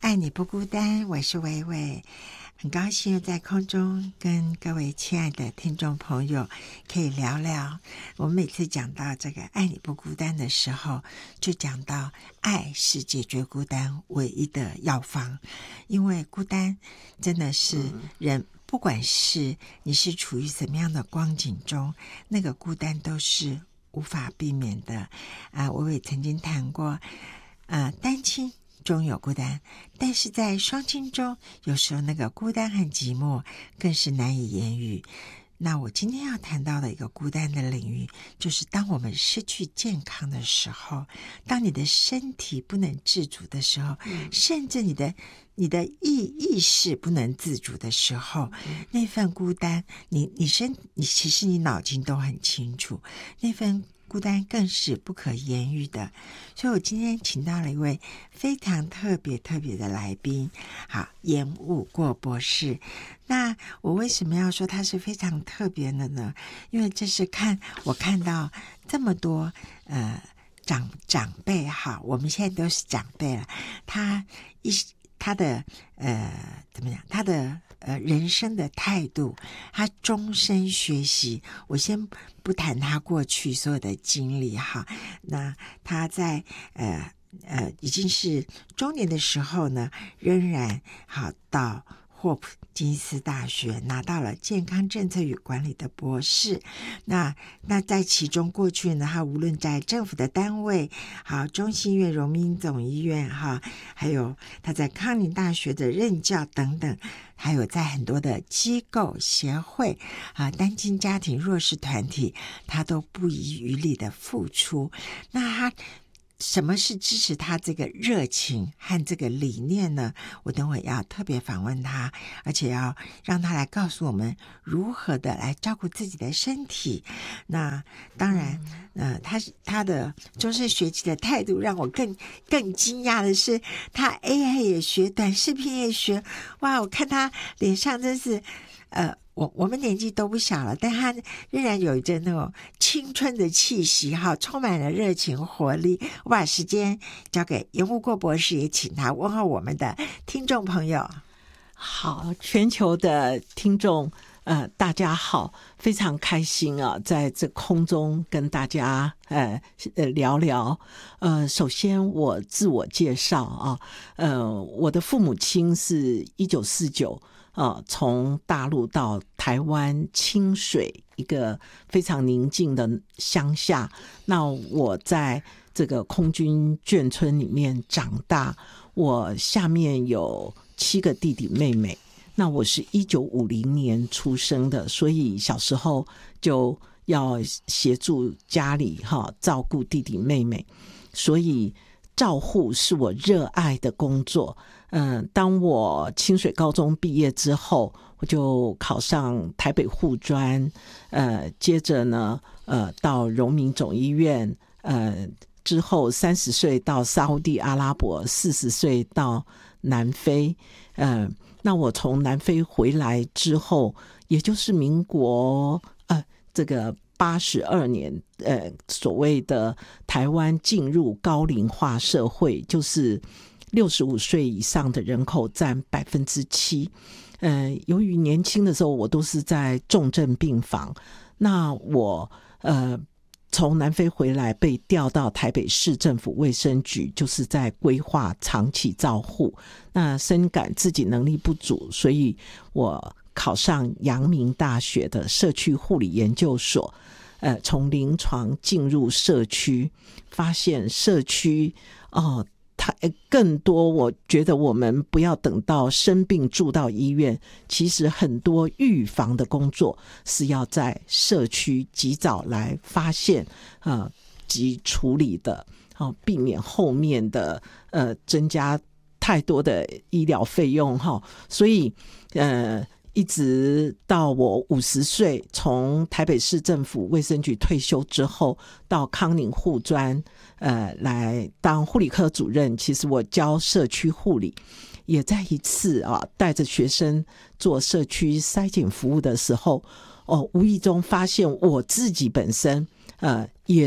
爱你不孤单，我是伟伟，很高兴又在空中跟各位亲爱的听众朋友可以聊聊。我们每次讲到这个爱你不孤单的时候，就讲到爱是解决孤单唯一的药方，因为孤单真的是人不管是你是处于什么样的光景中，那个孤单都是无法避免的。我也曾经谈过单亲中有孤单，但是在双亲中，有时候那个孤单和寂寞更是难以言语。那我今天要谈到的一个孤单的领域，就是当我们失去健康的时候，当你的身体不能自主的时候，甚至你的意识不能自主的时候，那份孤单，你其实你脑筋都很清楚，那份孤单更是不可言喻的。所以我今天请到了一位非常特别的来宾，好，严武过博士。那我为什么要说他是非常特别的呢？因为这是我看到这么多长辈，好，我们现在都是长辈了，他的怎么讲？他的人生的态度，他终身学习。我先不谈他过去所有的经历哈，那他在已经是中年的时候呢，仍然好到霍普金斯大学拿到了健康政策与管理的博士。那在其中过去呢，他无论在政府的单位，好，中心医院、荣民总医院哈，还有他在康宁大学的任教等等，还有在很多的机构协会单亲家庭弱势团体，他都不遗余力的付出。那他什么是支持他这个热情和这个理念呢？我等会要特别访问他，而且要让他来告诉我们如何的来照顾自己的身体。那当然他的终身学习的态度让我更惊讶的是，他 AI 也学，短视频也学。哇，我看他脸上真是我们年纪都不小了，但他仍然有着那种青春的气息哈，充满了热情活力。我把时间交给严武过博士，也请他问候我们的听众朋友。 好，全球的听众大家好，非常开心啊，在这空中跟大家聊聊。首先我自我介绍啊，我的父母亲是1949从大陆到台湾清水一个非常宁静的乡下，那我在这个空军眷村里面长大，我下面有7个弟弟妹妹。那我是1950年出生的，所以小时候就要协助家里照顾弟弟妹妹，所以照护是我热爱的工作。当我清水高中毕业之后，我就考上台北护专，接着呢到荣民总医院，之后30岁到沙烏地阿拉伯，40岁到南非。那我从南非回来之后，也就是民国这个82年，所谓的台湾进入高龄化社会，就是65岁以上的人口占7%。由于年轻的时候我都是在重症病房，那我从南非回来被调到台北市政府卫生局，就是在规划长期照护。那深感自己能力不足，所以我考上阳明大学的社区护理研究所，从临床进入社区，发现社区更多，我觉得我们不要等到生病住到医院，其实很多预防的工作是要在社区及早来发现及处理的，避免后面的增加太多的医疗费用。所以一直到我50岁，从台北市政府卫生局退休之后，到康宁护专来当护理科主任。其实我教社区护理，也在一次带着学生做社区筛检服务的时候，无意中发现我自己本身也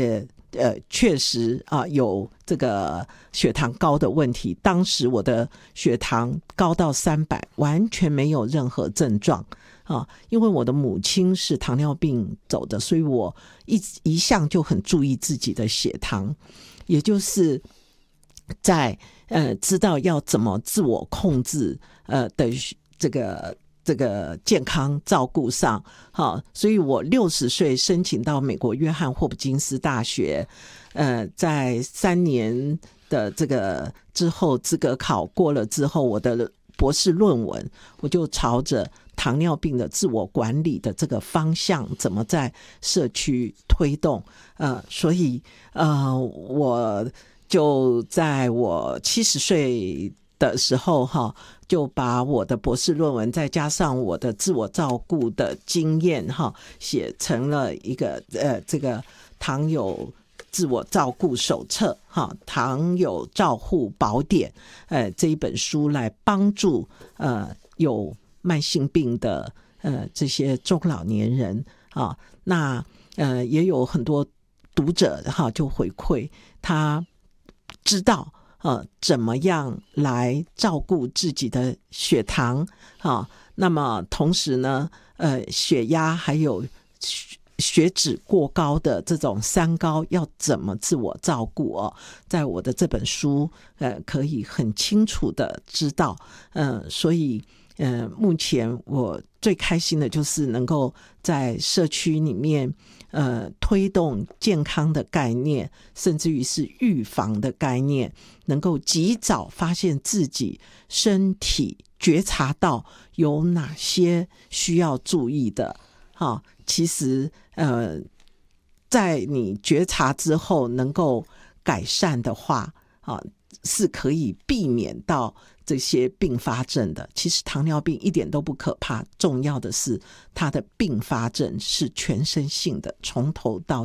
确实有这个血糖高的问题。当时我的血糖高到300，完全没有任何症状因为我的母亲是糖尿病走的，所以我一向就很注意自己的血糖，也就是在知道要怎么自我控制的这个健康照顾上所以我60岁申请到美国约翰霍普金斯大学在3年的这个之后资格考过了之后，我的博士论文我就朝着糖尿病的自我管理的这个方向怎么在社区推动所以我就在我70岁的时候就把我的博士论文再加上我的自我照顾的经验写成了一个这个糖友自我照顾手册糖友照护宝典这一本书来帮助有慢性病的这些中老年人那也有很多读者就回馈他知道怎么样来照顾自己的血糖那么同时呢血压还有血脂过高的这种三高要怎么自我照顾在我的这本书可以很清楚的知道所以目前我最开心的就是能够在社区里面推动健康的概念，甚至于是预防的概念，能够及早发现自己身体，觉察到有哪些需要注意的其实在你觉察之后能够改善的话是可以避免到这些并发症的。其实糖尿病一点都不可怕，重要的是它的并发症是全身性的，从头到